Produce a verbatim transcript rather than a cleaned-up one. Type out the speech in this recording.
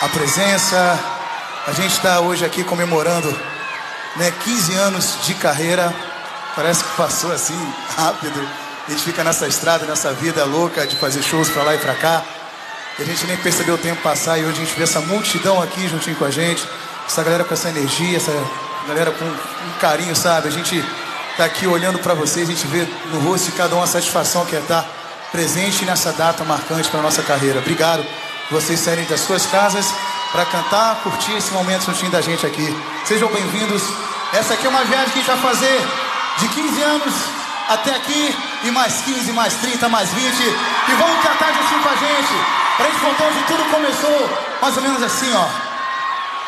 a presença. A gente está hoje aqui comemorando, né, quinze anos de carreira. Parece que passou assim rápido. A gente fica nessa estrada, nessa vida louca de fazer shows pra lá e pra cá. E a gente nem percebeu o tempo passar. E hoje a gente vê essa multidão aqui juntinho com a gente. Essa galera com essa energia, essa galera com um carinho, sabe? A gente tá aqui olhando pra vocês, a gente vê no rosto de cada um a satisfação que é estar presente nessa data marcante para nossa carreira. Obrigado por vocês saírem das suas casas para cantar, curtir esse momento juntinho da gente aqui. Sejam bem-vindos. Essa aqui é uma viagem que a gente vai fazer de quinze anos até aqui, e mais quinze, mais trinta, mais vinte. E vamos cantar juntinho com a gente, pra gente contar onde tudo começou, mais ou menos assim, ó.